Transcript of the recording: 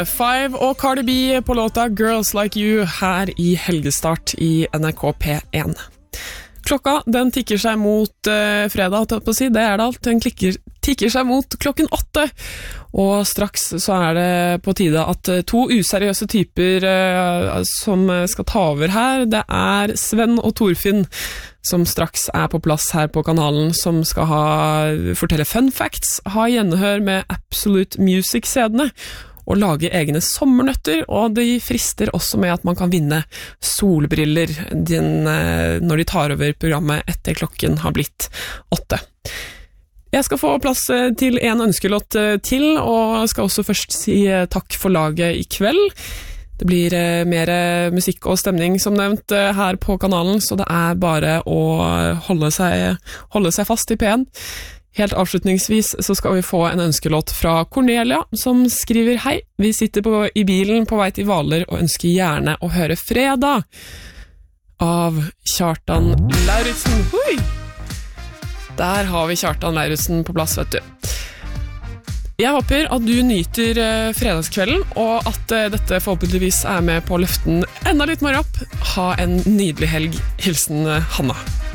Five og Cardi B på låta Girls Like You her i helgestart i NRK P1. Klokka, den tikker seg mot fredag, på å si. Det det alt. Den tikker seg mot 8. Og straks så det på tide at to useriøse typer som skal ta over her, det Sven og Torfinn som straks på plass her på kanalen, som skal fortelle fun facts, ha gjenhør med Absolute Music-scenene, og lage egne sommernøtter, og de frister også med at man kan vinne solbriller når de tar over programmet etter klokken har blitt 8. Jeg skal få plass til en ønskelåt til, og skal også først si takk for laget i kveld. Det blir mer musikk og stemning som nevnt her på kanalen, så det bare å holde seg fast i P1. Helt avslutningsvis så skal vi få en ønskelåt fra Cornelia, som skriver: Hei, vi sitter i bilen på vei til Hvaler og ønsker gjerne å høre Fredag av Kjartan Lauritzen. Hui! Der har vi Kjartan Lauritzen på plass, vet du. Jeg håper at du nyter fredagskvelden, og at dette forhåpentligvis med på løften enda litt mer opp. Ha en nydelig helg. Hilsen Hanna.